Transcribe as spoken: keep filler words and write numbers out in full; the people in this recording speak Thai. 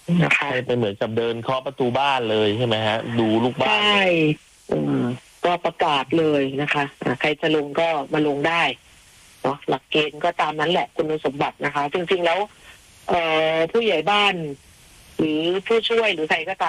นะคะให้เป็นเหมือนกับเดินเคาะประตูบ้านเลยใช่ไหมฮะดูลูกบ้านใช่ก็ประกาศเลยนะคะใครจะลงก็มาลงได้เนาะหลักเกณฑ์ก็ตามนั้นแหละคุณสมบัตินะคะจริงๆแล้วเอ่อผู้ใหญ่บ้านหรือผู้ช่วยหรือใครก็ตาม